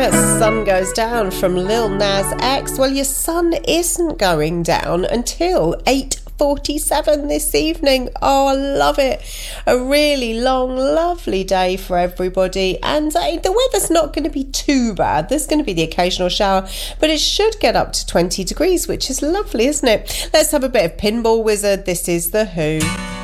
Sun Goes Down from Lil Nas X. Well, your sun isn't going down until 8:47 this evening. Oh, I love it. A really long, lovely day for everybody. And the weather's not going to be too bad. There's going to be the occasional shower, but it should get up to 20 degrees, which is lovely, isn't it? Let's have a bit of Pinball Wizard. This is The Who.